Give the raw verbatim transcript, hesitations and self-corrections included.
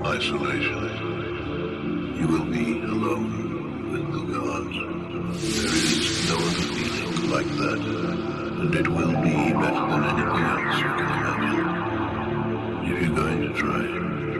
Isolation. You will be alone with the gods. There is no other feeling like that, and it will be better than anything else you can imagine. If you're going to try it.